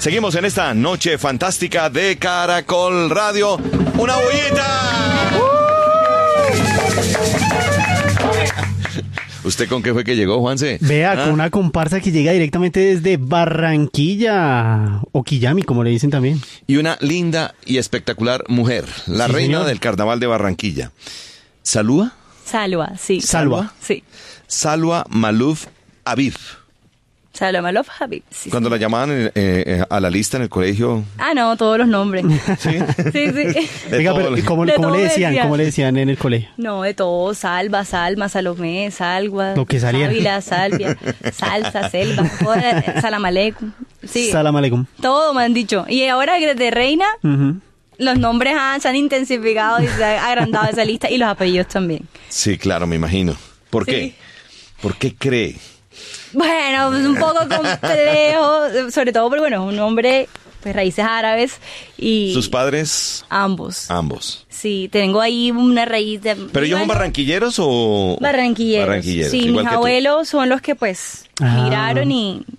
Seguimos en esta noche fantástica de Caracol Radio. ¡Una bullita! ¿Usted con qué fue que llegó, Juanse? Vea, con una comparsa que llega directamente desde Barranquilla, o Quillami, como le dicen también. Y una linda y espectacular mujer, la Sí, reina señor. del carnaval de Barranquilla. ¿Salúa? Salwa, sí. Salwa. Sí. Salwa Malouf Aviv. Salwa Malouf Habib. Sí. Cuando la llamaban a la lista en el colegio. Ah, no, todos los nombres. Sí. Sí, sí. Venga, pero ¿cómo De todo le decían? decían. ¿Cómo le decían en el colegio? No, de todo. Salva, Salma, Salomé, Salwa. Lo que saliera. Ávila, Salvia, Salsa, Selva, joder, Salam Aleikum. Sí. Salam aleikum. Todo me han dicho. Y ahora de reina, Ujú. los nombres se han intensificado y se ha agrandado esa lista y los apellidos también. Sí, claro, me imagino. ¿Por Sí. qué? ¿Por qué cree? Bueno, es un poco complejo, sobre todo porque, bueno, es un nombre, pues raíces árabes y... ¿Sus padres? Ambos. Ambos. Sí, tengo ahí una raíz de... ¿Pero ellos son barranquilleros o...? Barranquilleros. Barranquilleros, Sí, igual mis que tú. abuelos son los que pues Ah. miraron y